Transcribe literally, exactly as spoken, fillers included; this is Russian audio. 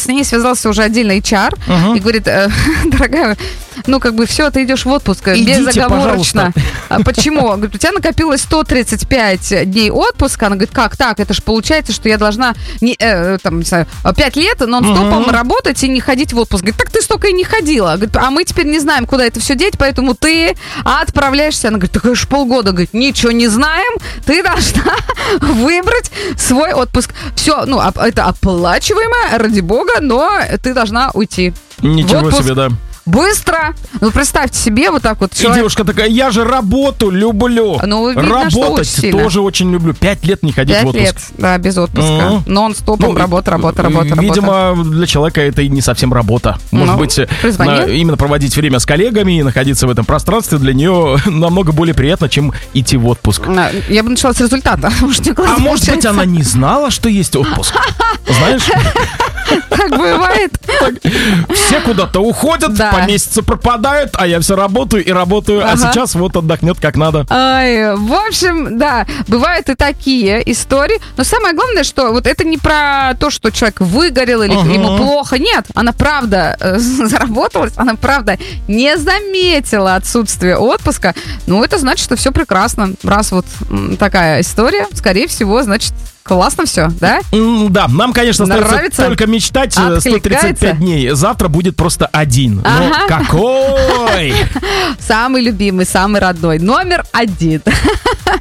с ней связался уже отдельно эйч ар uh-huh. и говорит, э, дорогая, ну, как бы, все, ты идешь в отпуск. Идите, безоговорочно. Пожалуйста. Почему? Говорит, у тебя накопилось сто тридцать пять дней отпуска. Она говорит, как так? Это же получается, что я должна не, э, там, не знаю, пять лет нон-стопом uh-huh. работать и не ходить в отпуск. Говорит, так ты столько и не ходила. Говорит, а мы теперь не знаем, куда это все деть, поэтому ты отправляешься. Она говорит, так это же полгода. Говорит, ничего не знаем. Ты должна выбрать свой отпуск. Все, ну, это оплачиваемое, ради бога, но ты должна уйти. Ничего себе, да. Быстро. Ну, представьте себе вот так вот. Человек... И девушка такая, я же работу люблю. Ну, видно, работать тоже очень люблю. Пять лет не ходить в отпуск. Пять лет, да, без отпуска. Mm-hmm. Нон-стопом, ну, работа, работа, работа, видимо, работа. Для человека это и не совсем работа. Может ну, быть, на, именно проводить время с коллегами и находиться в этом пространстве для нее намного более приятно, чем идти в отпуск. Я бы начала с результата. А может быть, она не знала, что есть отпуск? Знаешь? Так бывает. Все куда-то уходят, да. по месяцу пропадают, а я все работаю и работаю, ага. а сейчас вот отдохнет как надо. Ай, в общем, да, бывают и такие истории. Но самое главное, что вот это не про то, что человек выгорел или uh-huh. ему плохо. Нет, она правда э, заработалась, она правда не заметила отсутствие отпуска. Ну, это значит, что все прекрасно. Раз вот м, такая история, скорее всего, значит... Классно все, да? Mm, да, нам, конечно, остается только мечтать. сто тридцать пять дней. Завтра будет просто один. Ага. Но какой? Самый любимый, самый родной. Номер один.